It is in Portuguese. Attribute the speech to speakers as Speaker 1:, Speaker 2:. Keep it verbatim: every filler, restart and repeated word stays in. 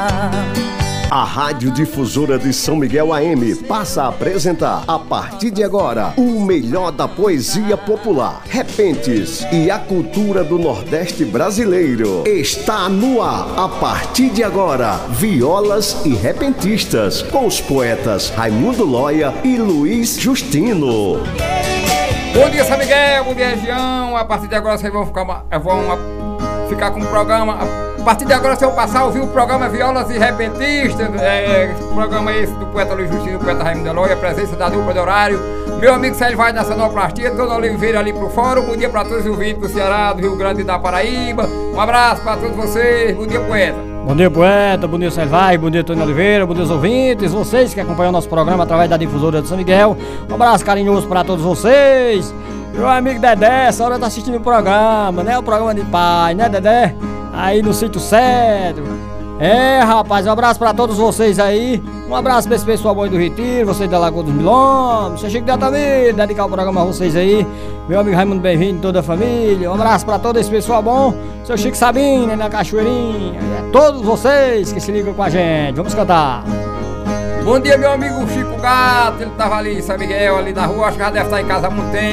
Speaker 1: A Rádio Difusora de São Miguel A M passa a apresentar, a partir de agora, o melhor da poesia popular, repentes e a cultura do Nordeste brasileiro. Está no ar, a partir de agora, Violas e Repentistas, com os poetas Raimundo Lóia e Luiz Justino.
Speaker 2: Bom dia, São Miguel, bom dia, região. A partir de agora vocês vão ficar, vão ficar com o programa. A partir de agora vocês vão passar a ouvir o programa Violas e Repentistas. É, esse programa é esse do poeta Luiz Justino, do poeta Raimundo Lóia, a presença da dupla de horário. Meu amigo Célio vai da Sonoplastia, Dona Oliveira ali pro fórum. Bom dia para todos os ouvintes do Ceará, do Rio Grande e da Paraíba. Um abraço para todos vocês. Bom dia, poeta.
Speaker 3: Bom dia, poeta, bom dia, Selvagem, bom dia, Tony Oliveira, bom dia, os ouvintes, vocês que acompanham o nosso programa através da Difusora de São Miguel. Um abraço carinhoso para todos vocês. Meu amigo Dedé, essa hora tá assistindo o programa, né? O programa de pai, né, Dedé? Aí no Sítio Cedro. É, rapaz, um abraço pra todos vocês aí. Um abraço pra esse pessoal bom do Retiro, vocês da Lagoa dos Milões, seu Chico de Altamira, dedicar o programa a vocês aí. Meu amigo Raimundo Bem-vindo, toda a família. Um abraço pra todo esse pessoal bom. Seu Chico Sabino, na Cachoeirinha. É, todos vocês que se ligam com a gente. Vamos cantar.
Speaker 2: Bom dia, meu amigo Chico Gato. Ele tava ali em São Miguel, ali na rua. Acho que já deve estar em casa há muito tempo.